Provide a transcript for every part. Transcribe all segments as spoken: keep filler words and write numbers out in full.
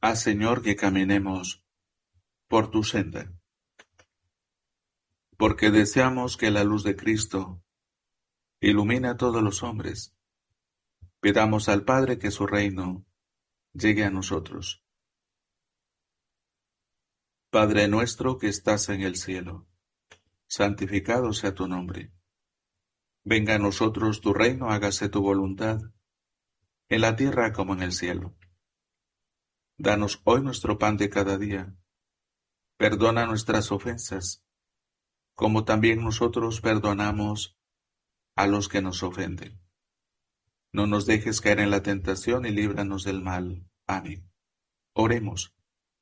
Haz, Señor, que caminemos por tu senda, porque deseamos que la luz de Cristo ilumine a todos los hombres. Pidamos al Padre que su reino llegue a nosotros. Padre nuestro que estás en el cielo, santificado sea tu nombre. Venga a nosotros tu reino, hágase tu voluntad, en la tierra como en el cielo. Danos hoy nuestro pan de cada día. Perdona nuestras ofensas, como también nosotros perdonamos a los que nos ofenden. No nos dejes caer en la tentación y líbranos del mal. Amén. Oremos.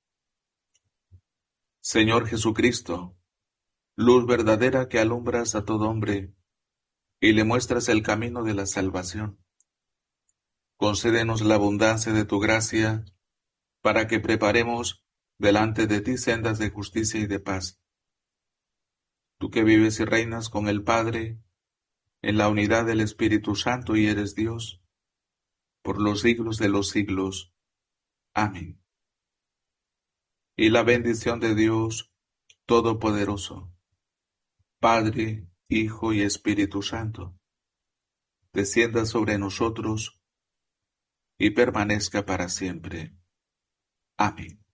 Señor Jesucristo, luz verdadera que alumbras a todo hombre y le muestras el camino de la salvación, concédenos la abundancia de tu gracia para que preparemos delante de ti sendas de justicia y de paz. Tú que vives y reinas con el Padre en la unidad del Espíritu Santo y eres Dios, por los siglos de los siglos. Amén. Y la bendición de Dios Todopoderoso, Padre, Hijo y Espíritu Santo, descienda sobre nosotros y permanezca para siempre. Amén.